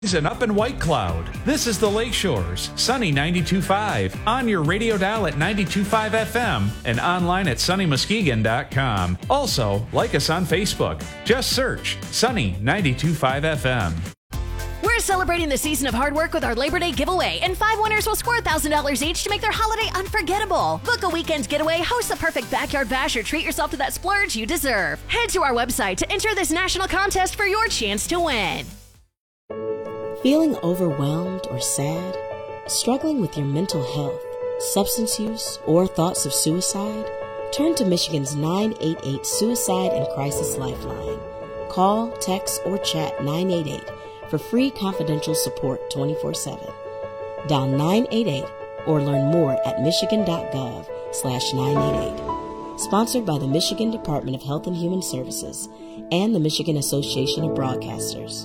And up in White Cloud. This is the Lakeshores, Sunny 92.5, on your radio dial at 92.5 FM and online at sunnymuskegon.com. Also, like us on Facebook. Just search Sunny 92.5 FM. We're celebrating the season of hard work with our Labor Day giveaway, and 5 winners will score $1,000 each to make their holiday unforgettable. Book a weekend getaway, host a perfect backyard bash, or treat yourself to that splurge you deserve. Head to our website to enter this national contest for your chance to win. Feeling overwhelmed or sad? Struggling with your mental health, substance use, or thoughts of suicide? Turn to Michigan's 988 Suicide and Crisis Lifeline. Call, text, or chat 988 for free confidential support 24/7. Dial 988 or learn more at michigan.gov/988. Sponsored by the Michigan Department of Health and Human Services and the Michigan Association of Broadcasters.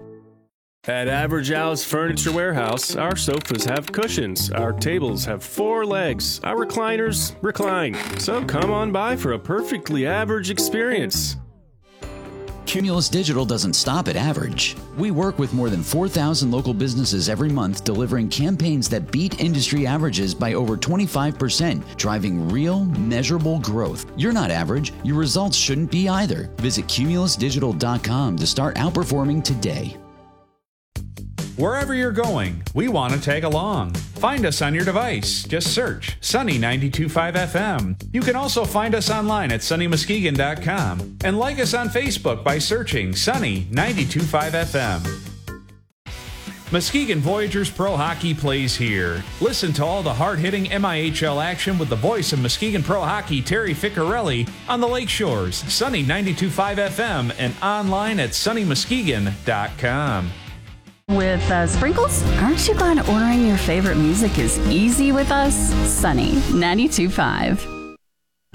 At Average Al's Furniture Warehouse, our sofas have cushions, our tables have 4 legs, our recliners recline. So come on by for a perfectly average experience. Cumulus Digital doesn't stop at average. We work with more than 4,000 local businesses every month, delivering campaigns that beat industry averages by over 25%, driving real, measurable growth. You're not average. Your results shouldn't be either. Visit cumulusdigital.com to start outperforming today. Wherever you're going, we want to tag along. Find us on your device. Just search Sunny 92.5 FM. You can also find us online at sunnymuskegon.com and like us on Facebook by searching Sunny 92.5 FM. Muskegon Voyagers Pro Hockey plays here. Listen to all the hard-hitting MIHL action with the voice of Muskegon Pro Hockey, Terry Ficcarelli, on the Lakeshores, Sunny 92.5 FM, and online at sunnymuskegon.com. With Sprinkles, aren't you glad ordering your favorite music is easy with us? Sunny 92.5.